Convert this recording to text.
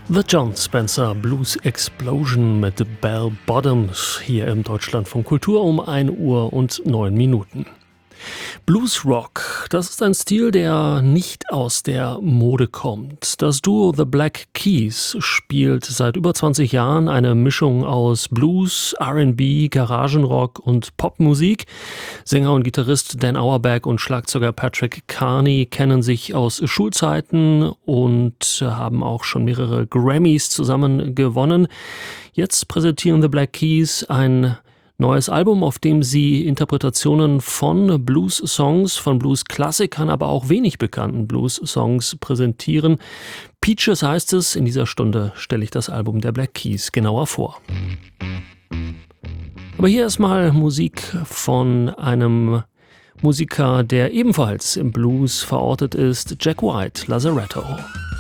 The John Spencer Blues Explosion mit Bell Bottoms hier im Deutschlandfunk Kultur um 1:09 Uhr. Blues Rock, das ist ein Stil, der nicht aus der Mode kommt. Das Duo The Black Keys spielt seit über 20 Jahren eine Mischung aus Blues, R&B, Garagenrock und Popmusik. Sänger und Gitarrist Dan Auerbach und Schlagzeuger Patrick Carney kennen sich aus Schulzeiten und haben auch schon mehrere Grammys zusammen gewonnen. Jetzt präsentieren The Black Keys ein neues Album, auf dem sie Interpretationen von Blues-Songs, von Blues-Klassikern, aber auch wenig bekannten Blues-Songs präsentieren. Peaches heißt es. In dieser Stunde stelle ich das Album der Black Keys genauer vor. Aber hier erstmal Musik von einem Musiker, der ebenfalls im Blues verortet ist, Jack White, Lazaretto.